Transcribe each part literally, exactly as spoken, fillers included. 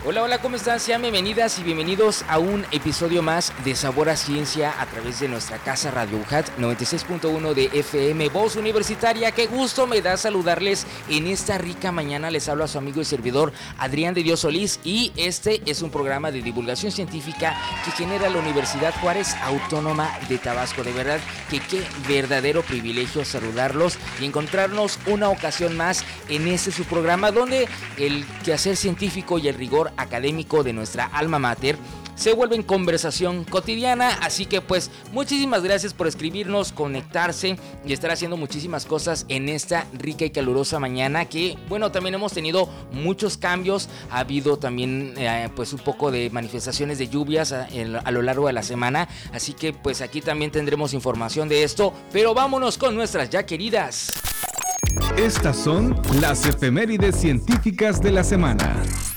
Hola, hola, ¿cómo están? Sean bienvenidas y bienvenidos a un episodio más de Sabor a Ciencia a través de nuestra casa Radio U J A T noventa y seis punto uno de F M, Voz Universitaria. Qué gusto me da saludarles en esta rica mañana. Les hablo a su amigo y servidor Adrián de Dios Solís y este es un programa de divulgación científica que genera la Universidad Juárez Autónoma de Tabasco. De verdad que qué verdadero privilegio saludarlos y encontrarnos una ocasión más en este su programa donde el quehacer científico y el rigor académico de nuestra alma mater se vuelve en conversación cotidiana. Así que pues muchísimas gracias por escribirnos, conectarse y estar haciendo muchísimas cosas en esta rica y calurosa mañana que bueno, también hemos tenido muchos cambios. Ha habido también eh, pues un poco de manifestaciones de lluvias a, a lo largo de la semana, así que pues aquí también tendremos información de esto, pero vámonos con nuestras ya queridas. Estas son las efemérides científicas de la semana.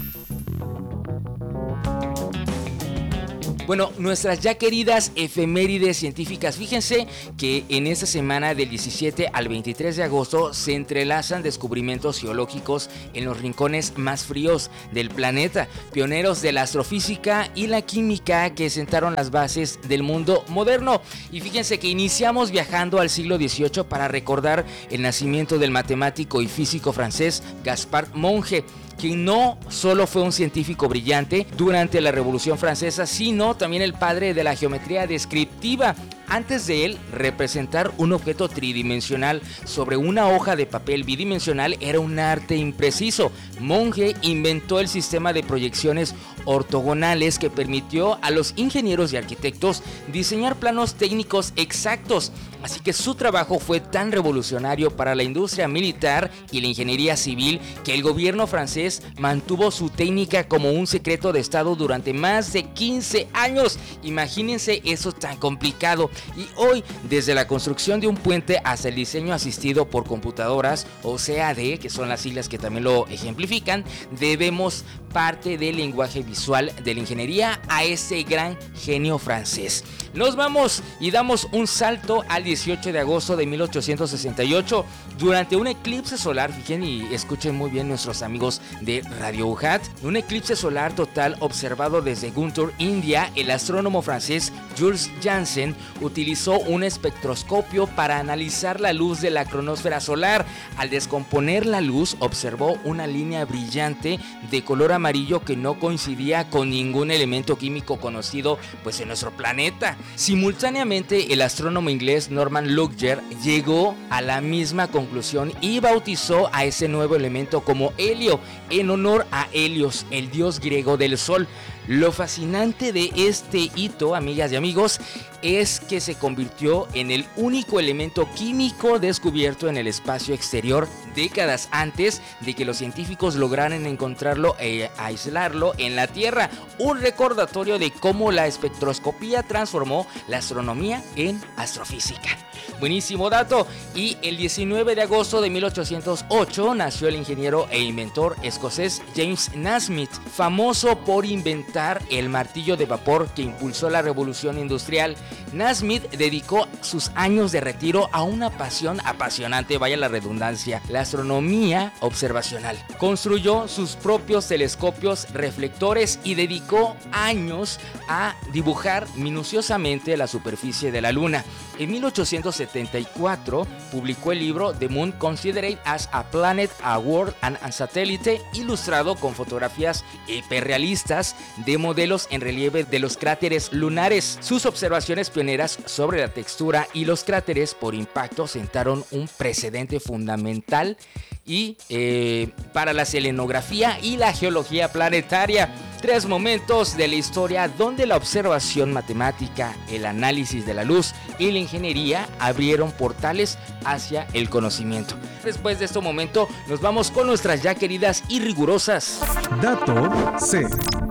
Bueno, nuestras ya queridas efemérides científicas. Fíjense que en esta semana del diecisiete al veintitrés de agosto se entrelazan descubrimientos geológicos en los rincones más fríos del planeta, pioneros de la astrofísica y la química que sentaron las bases del mundo moderno. Y fíjense que iniciamos viajando al siglo dieciocho para recordar el nacimiento del matemático y físico francés Gaspard Monge, quien no solo fue un científico brillante durante la Revolución Francesa, sino también el padre de la geometría descriptiva. Antes de él, representar un objeto tridimensional sobre una hoja de papel bidimensional era un arte impreciso. Monge inventó el sistema de proyecciones ortogonales que permitió a los ingenieros y arquitectos diseñar planos técnicos exactos. Así que su trabajo fue tan revolucionario para la industria militar y la ingeniería civil que el gobierno francés mantuvo su técnica como un secreto de estado durante más de quince años. Imagínense eso tan complicado. Y hoy, desde la construcción de un puente hasta el diseño asistido por computadoras, o C A D, que son las siglas que también lo ejemplifican, debemos parte del lenguaje visual de la ingeniería a ese gran genio francés. Nos vamos y damos un salto al dieciocho de agosto de mil ochocientos sesenta y ocho, durante un eclipse solar. Fíjense y escuchen muy bien nuestros amigos de Radio U J A T, un eclipse solar total observado desde Guntur, India. El astrónomo francés Jules Janssen utilizó un espectroscopio para analizar la luz de la cronosfera solar. Al descomponer la luz, observó una línea brillante de color amarillo que no coincidía con ningún elemento químico conocido pues en nuestro planeta. Simultáneamente, el astrónomo inglés Norman Lockyer llegó a la misma conclusión y bautizó a ese nuevo elemento como helio, en honor a Helios, el dios griego del sol. Lo fascinante de este hito, amigas y amigos, es que se convirtió en el único elemento químico descubierto en el espacio exterior décadas antes de que los científicos lograran encontrarlo e aislarlo en la Tierra. Un recordatorio de cómo la espectroscopía transformó la astronomía en astrofísica. Buenísimo dato. Y el diecinueve de agosto de mil ochocientos ocho nació el ingeniero e inventor escocés James Naismith, famoso por inventar el martillo de vapor que impulsó la revolución industrial. Naismith dedicó sus años de retiro a una pasión apasionante, vaya la redundancia, la astronomía observacional. Construyó sus propios telescopios reflectores y dedicó años a dibujar minuciosamente la superficie de la Luna. En mil ochocientos setenta y cuatro publicó el libro The Moon Considered as a Planet, a World and a Satellite, ilustrado con fotografías hiperrealistas de modelos en relieve de los cráteres lunares. Sus observaciones pioneras sobre la textura y los cráteres por impacto sentaron un precedente fundamental y eh, para la selenografía y la geología planetaria. Tres momentos de la historia donde la observación matemática, el análisis de la luz y la ingeniería abrieron portales hacia el conocimiento. Después de este momento nos vamos con nuestras ya queridas y rigurosas Dato C.